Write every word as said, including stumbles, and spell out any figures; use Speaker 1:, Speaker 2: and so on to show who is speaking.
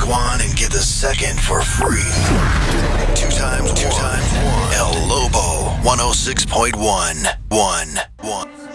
Speaker 1: one and get the second for free. Two times, two times one. El Lobo, one oh six point one. One, one.